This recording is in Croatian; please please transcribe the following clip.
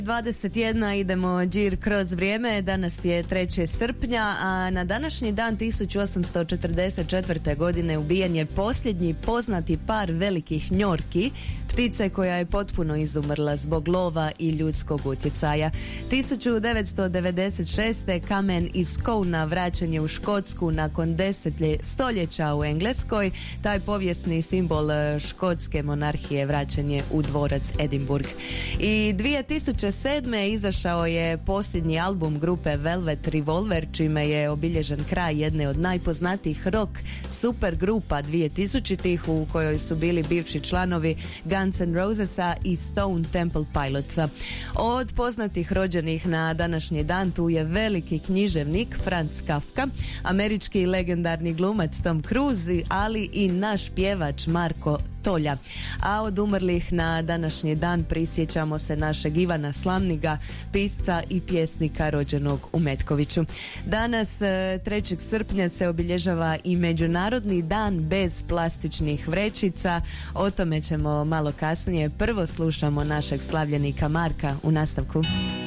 21 idemo đir kroz vrijeme. Danas je 3. srpnja, a na današnji dan 1844. godine ubijen je posljednji poznati par velikih njorki, ptice koja je potpuno izumrla zbog lova i ljudskog utjecaja. 1996. kamen iz Skowna vraćen je u Škotsku nakon stoljeća u Engleskoj. Taj povijesni simbol škotske monarhije vraćen je u dvorac Edinburgh. I 2007. izašao je posljednji album grupe Velvet Revolver, čime je obilježen kraj jedne od najpoznatijih rock super grupa 2000-ih, u kojoj su bili bivši članovi Guns N' Rosesa i Stone Temple Pilotsa. Od poznatih rođenih na današnji dan tu je veliki književnik Franz Kafka, američki legendarni glumac Tom Cruise, ali i naš pjevač Marko Tolja. A od umrlih na današnji dan prisjećamo se našeg Ivana Slamniga, pisca i pjesnika rođenog u Metkoviću. Danas, 3. srpnja, se obilježava i Međunarodni dan bez plastičnih vrećica. O tome ćemo malo kasnije. Prvo slušamo našeg slavljenika Marka u nastavku.